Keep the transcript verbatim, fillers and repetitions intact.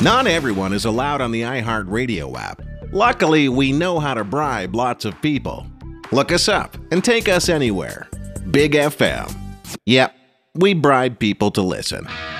Not everyone is allowed on the iHeartRadio app. Luckily, we know how to bribe lots of people. Look us up and take us anywhere. Big F M. Yep, we bribe people to listen.